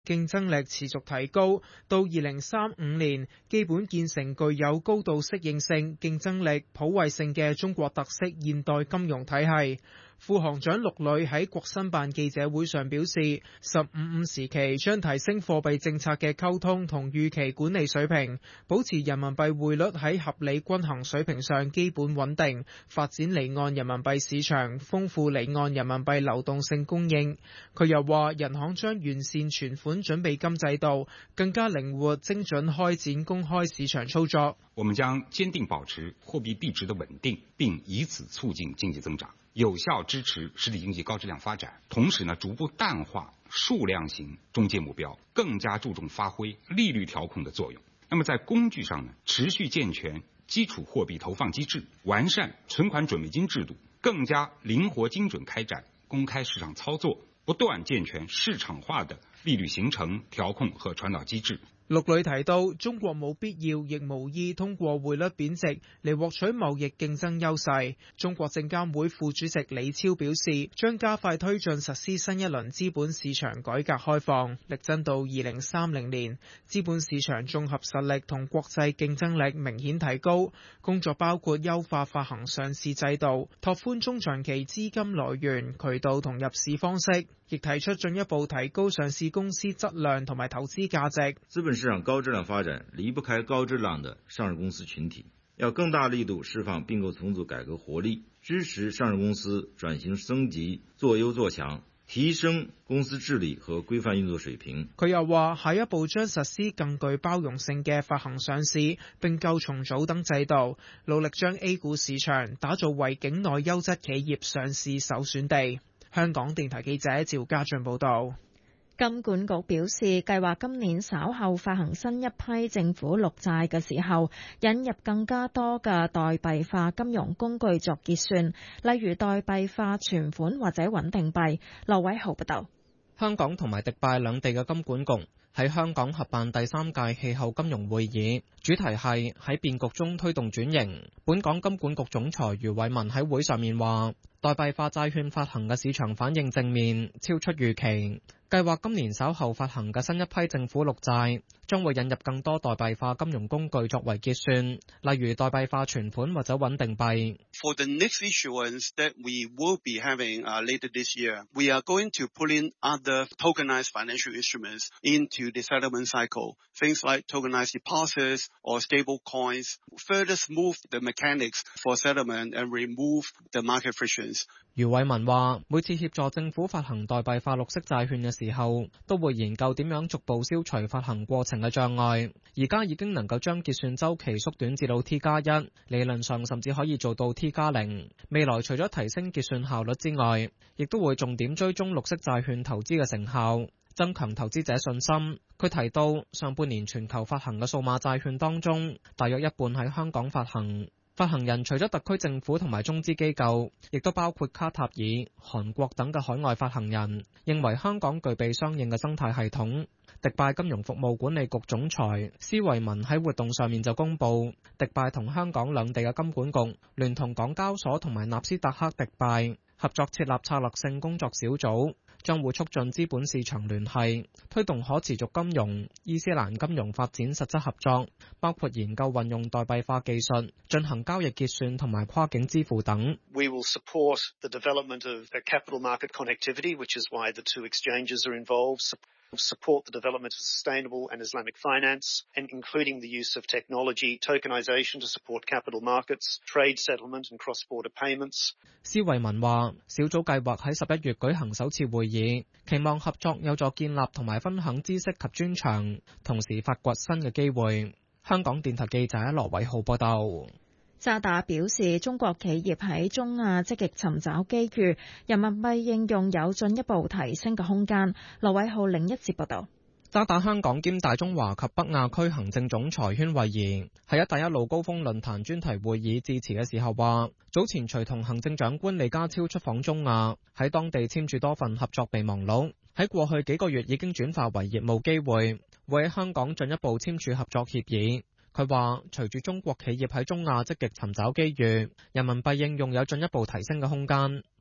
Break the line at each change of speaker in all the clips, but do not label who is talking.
競爭力持續提高，到2035年，基本建成具有高度適應性、競爭力、普惠性嘅中國特色現代金融體系。副行長陸磊喺國新辦記者會上表示，15時期將提升貨幣政策嘅溝通同預期管理水平，保持人民幣匯率喺合理均衡水平上基本穩定，發展離岸人民幣市場，豐富離岸人民幣流動性供應。佢又話，人行將完善存款準備金制度，更加靈活精準開展公開市場操作。
我們將堅定保持貨幣幣值的穩定，並以此促進經濟增長，有效支持實體經濟高質量發展。同時呢，逐步淡化數量型中介目標，更加注重發揮利率調控的作用。那麼在工具上呢，持續健全基礎貨幣投放機制，完善存款準備金制度，更加靈活精準開展公開市場操作，不斷健全市場化的利率形成、調控和傳導機制。
陸磊提到，中國冇必要亦無意通過匯率貶值嚟獲取貿易競爭優勢。中國證監會副主席李超表示，將加快推進實施新一輪資本市場改革開放，力爭到2030年，資本市場綜合實力同國際競爭力明顯提高。工作包括優化發行上市制度，拓寬中長期資金來源、渠道同入市方式，亦提出進一步提高上市公司質量同埋投資價值。
資本市場高質量發展離不開高質量的上市公司群體，要更大力度釋放併購重組改革活力，支持上市公司轉型升級、做優做強，提升公司治理和規範運作水平。
佢又話，下一步將實施更具包容性嘅發行上市、併購重組等制度，努力將 A 股市場打造為境內優質企業上市首選地。香港電台記者趙家俊報道。
金管局表示，計劃今年稍後發行新一批政府綠債嘅時候，引入更加多嘅代幣化金融工具作結算，例如代幣化存款或者穩定幣。羅偉豪報道。
香港同埋迪拜兩地嘅金管局喺香港合辦第3屆氣候金融會議，主題係喺變局中推動轉型。本港金管局總裁余偉文喺會上面話，代幣化債券發行嘅市場反應正面，超出預期。計劃今年稍後發行嘅新一批政府綠債，將會引入更多代幣化金融工具作為結算，例如代幣化存款或者穩定幣。
For the next issuance that we will be having later this year, we are going to pull in other tokenized financial instruments into the settlement cycle. Things like tokenized deposits or stable coins, further smooth the mechanics for settlement and remove the market frictions.
余偉文話，每次協助政府發行代幣化綠色債券嘅時候，都會研究點樣逐步消除發行過程嘅障礙。而家已經能夠將結算週期縮短至到 T+1， 理論上甚至可以做到 T+0。未來除咗提升結算效率之外，亦都會重點追蹤綠色債券投資嘅成效，增強投資者信心。佢提到，上半年全球發行嘅數碼債券當中，大約一半喺香港發行。發行人除咗特區政府同埋中資機構，亦都包括卡塔爾、韓國等嘅海外發行人，認為香港具備相應嘅生態系統。迪拜金融服務管理局總裁施維文喺活動上面就公布，迪拜同香港兩地嘅金管局聯同港交所同埋納斯達克迪拜合作設立策略性工作小組，將會促進資本市場聯繫，推動可持續金融、伊斯蘭金融發展實質合作，包括研究運用代幣化技術，進行交易結算同埋跨境支付等。
We will support the development of capital market connectivity, which is why the two exchanges are involved. Support the development of sustainable and Islamic finance, and including the use of technology, tokenization to support capital markets, trade settlement and cross-border payments.
施維文話，小組計劃喺11月舉行首次會議，期望合作有助建立同埋分享知識及專長，同時發掘新嘅機會。香港電台記者羅偉浩報道。
渣打表示，中國企業喺中亞積極尋找機遇，人民幣應用有進一步提升嘅空間。羅偉浩另一節報道。
渣打香港兼大中華及北亞區行政總裁禤惠儀喺一帶一路高峰論壇專題會議致辭嘅時候話，早前隨同行政長官李家超出訪中亞，喺當地簽署多份合作備忘錄，喺過去幾個月已經轉化為業務機會，會喺香港進一步簽署合作協議。佢話，隨住中國企業喺中亞積極尋找機遇，人民幣應用有進一步提升嘅空間。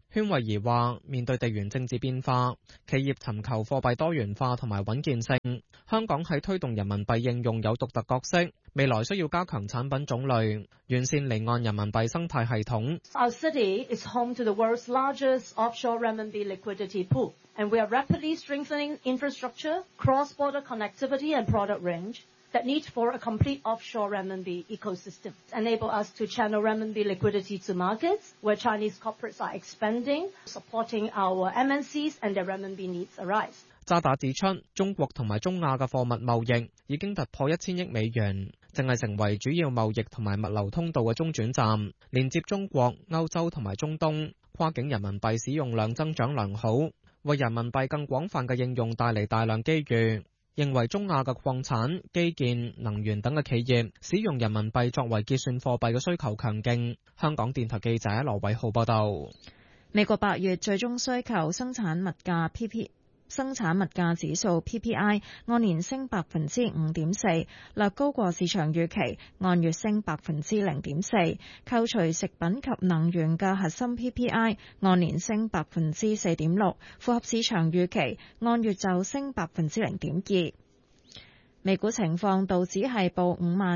禤惠儀話：面對地緣政治變化，企業尋求貨幣多元化同埋穩健性。香港喺推動人民幣應用有獨特角色，未來需要加強產品種類，完善離岸人民幣生態系統。
Our city is home to the world's largest offshore renminbi liquidity pool, and we are rapidly strengthening infrastructure, cross-border connectivity and product range that need for a complete offshore renminbi ecosystem, enable us to channel renminbi liquidity to markets where Chinese corporates are expanding, supporting our MNCs and their renminbi needs arise.
渣打指出，中國同埋中亞嘅貨物貿易已經突破1000億美元，正係成為主要貿易同埋物流通道嘅中轉站，連接中國、歐洲同埋中東，跨境人民幣使用量增長良好，為人民幣更廣泛嘅應用帶嚟大量機遇。認為中亞嘅礦產、基建、能源等嘅企業使用人民幣作為結算貨幣嘅需求強勁。香港電台記者羅偉浩報道。
美國8月最終需求生產物價指數 PPI 按年升5.4%，略高過市場預期，按月升0.4%。扣除食品及能源嘅核心 PPI 按年升4.6%，符合市場預期，按月就升0.2%。美股情況，道指係報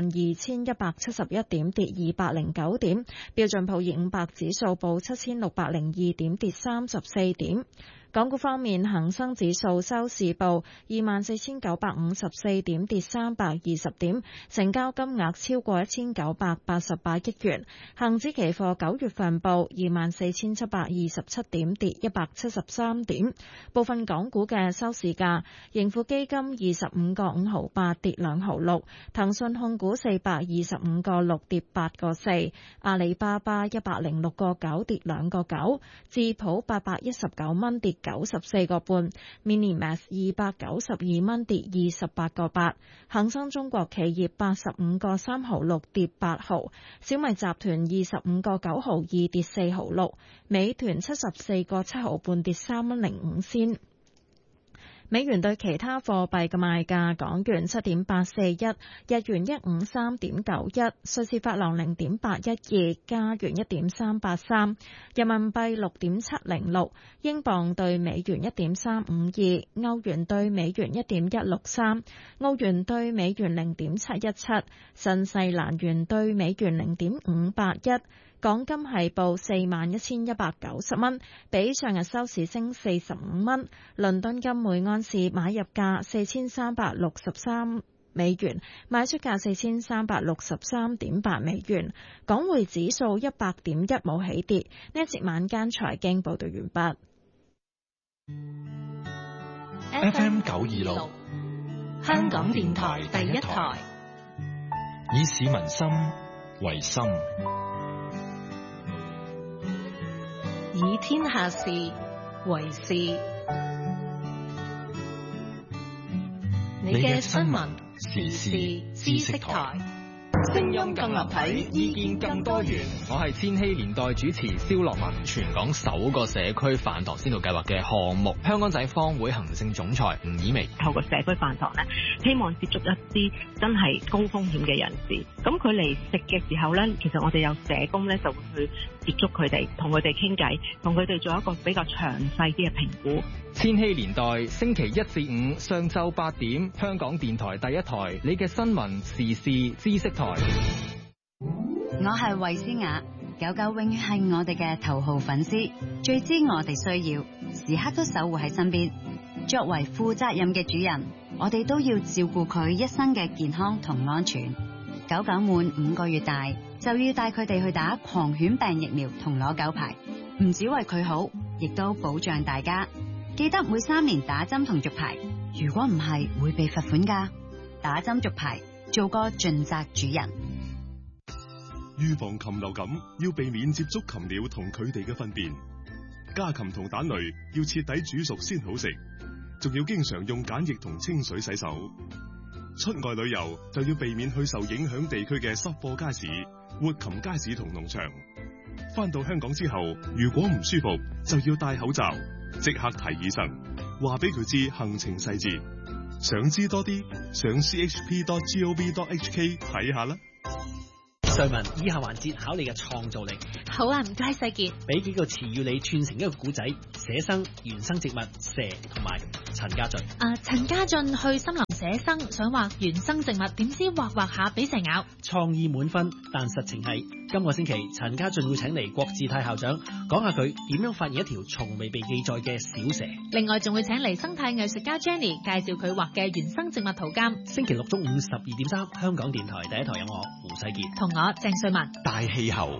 52,171點，跌209點；標準普爾500指數報7,602點，跌34點。港股方面，恒生指數收市報24,954點，跌320點，成交金額超過1,988億元。恒指期貨9月份報24,727點，跌173點。部分港股嘅收市價，盈富基金25個5毫8，跌2毫6；騰訊控股425個6，跌8個4；阿里巴巴106個9，跌2個9；智普819蚊，跌94個半，Minimax 292蚊，跌28個8，恒生中國企業85個3毫6，跌8毫，小米集團25個9毫2，跌4毫6，美團74個7毫半，跌3蚊05仙。美元對其他貨幣嘅賣價：港元7.841，日元153.91，瑞士法郎0.812，加元1.383，人民幣6.706，英鎊對美元1.352，歐元對美元1.163，澳元對美元0.717，新西蘭元對美元0.581。港金係報41,190蚊，比上日收市升45蚊。倫敦金每盎司買入價4,363美元，賣出價4,363.8美元。港匯指數100.1冇起跌。呢一節晚間財經報道完
畢。FM 926，香港電台第一台，以市民心為心，以天下事為事。你嘅新聞時事知識台，聲音更立體，意見更多元。
我係千禧年代主持蕭樂文。全港首個社區飯堂先導計劃嘅項目，香港仔坊會行政總裁吳以薇
透過社區飯堂咧，希望接觸一啲真係高風險嘅人士。咁佢嚟食嘅時候咧，其實我哋有社工咧就會去接觸佢哋，同佢哋傾偈，同佢哋做一個比較詳細啲嘅評估。
千禧年代星期1至5上晝8點，香港電台第一台，你嘅新聞時事知識台。
我係衛詩雅，狗狗永遠係我哋嘅頭號粉絲，最知我哋需要，時刻都守護喺身邊。作為負責任嘅主人，我哋都要照顧佢一生嘅健康同安全。狗狗滿5個月大，就要帶佢哋去打狂犬病疫苗同攞狗牌，唔止為佢好，亦都保障大家。記得每3年打針同續牌，如果唔係會被罰款㗎。打針續牌，做個盡責主人。
預防禽流感，要避免接觸禽鳥同佢哋嘅糞便。家禽同蛋類要徹底煮熟先好食，仲要經常用梘液同清水洗手。出外旅遊就要避免去受影響地區嘅濕貨街市、活禽街市同農場。返到香港之後，如果唔舒服，就要戴口罩，即刻睇醫生，話俾佢知行程細節。想知多啲，上 chp.gov.hk 睇下啦。
瑞文，以下環節考你嘅創造力。
好啊，唔該世傑。
俾幾個詞語你串成一個古仔：寫生、原生植物、蛇同埋陳家俊。
陳家俊去森林寫生，想畫原生植物，點知畫下俾蛇咬。
創意滿分，但實情係今個星期陳家俊會請嚟郭志泰校長講下佢點樣發現一條從未被記載嘅小蛇。
另外仲會請嚟生態藝術家 Jenny 介紹佢畫嘅原生植物圖鑑。
星期六中午12:3，香港電台第一台有我胡世傑
同我鄭瑞文。
大氣候。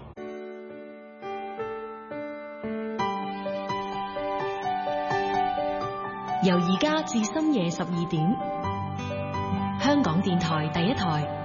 由而家至深夜12點，香港電台第一台。